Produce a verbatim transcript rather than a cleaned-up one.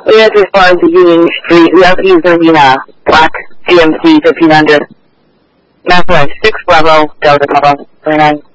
Yes, as far as the Union Street, we have used the uh, black G M C fifteen hundred. Northwest six Bravo, Delta Papa, twenty-nine.